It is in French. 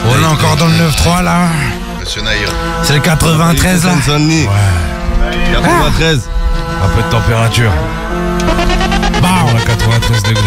On est encore dans le 9-3 là. Monsieur Naïr. C'est le 93 là. Ouais. 93. Un peu de température. Bah, On a 93 degrés.